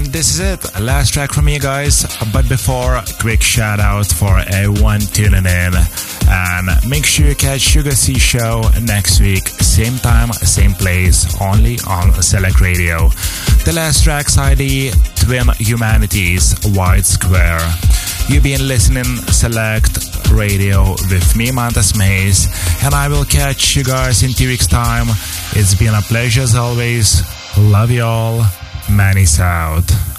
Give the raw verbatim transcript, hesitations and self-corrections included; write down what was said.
this is it. Last track from me, guys. But before, quick shout out for everyone tuning in. And make sure you catch Sugar C Show next week. Same time, same place, only on Select Radio. The last track's I D, Twin Humanities, White Square. You've been listening Select Radio with me, Mantas Mays, and I will catch you guys in two weeks' time. It's been a pleasure as always. Love you all. Manny's out.